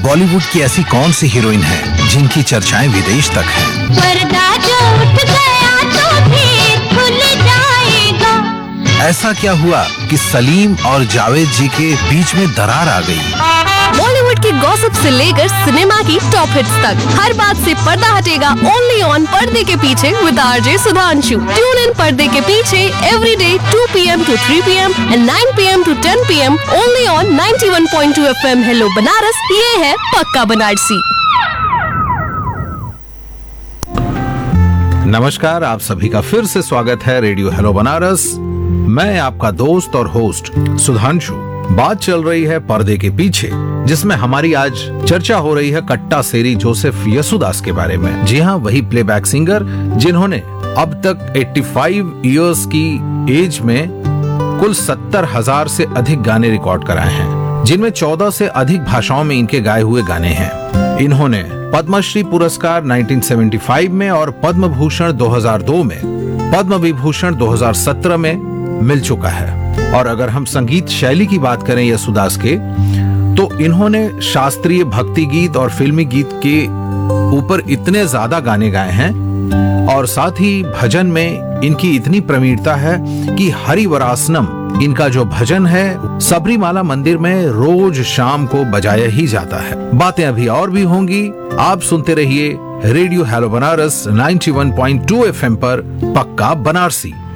बॉलीवुड की ऐसी कौन सी हीरोइन है जिनकी चर्चाएं विदेश तक हैं? पर्दा जो उठ गया तो फिर खुल जाएगा। ऐसा क्या हुआ कि सलीम और जावेद जी के बीच में दरार आ गई? बॉलीवुड की गॉसिप से लेकर सिनेमा की टॉप हिट्स तक हर बात से पर्दा हटेगा ओनली ऑन पर्दे के पीछे with RJ Sudhanshu. Tune in पर्दे के पीछे everyday 2 PM to 3 PM and 9 PM to 10 PM only on 91.2 FM hello Banaras. ये है पक्का बनारसी। नमस्कार, आप सभी का फिर से स्वागत है रेडियो हेलो बनारस। मैं आपका दोस्त और होस्ट सुधांशु। बात चल रही है पर्दे के पीछे, जिसमें हमारी आज चर्चा हो रही है कट्टा सेरी जोसेफ यसुदास के बारे में। जी हाँ, वही प्लेबैक सिंगर जिन्होंने अब तक 85 इयर्स की एज में कुल 70,000 से अधिक गाने रिकॉर्ड कराए हैं, जिनमें 14 से अधिक भाषाओं में इनके गाए हुए गाने हैं। इन्होंने पद्मश्री पुरस्कार 1975 में और पद्म भूषण 2002 में, पद्म विभूषण 2017 में मिल चुका है। और अगर हम संगीत शैली की बात करें यसुदास के, तो इन्होंने शास्त्रीय भक्ति गीत और फिल्मी गीत के ऊपर इतने ज्यादा गाने गाए हैं, और साथ ही भजन में इनकी इतनी प्रवीणता है कि हरिवरासनम इनका जो भजन है सबरीमाला मंदिर में रोज शाम को बजाया ही जाता है। बातें अभी और भी होंगी, आप सुनते रहिए रेडियो हेलो बनारस 91.2 FM पर पक्का बनारसी।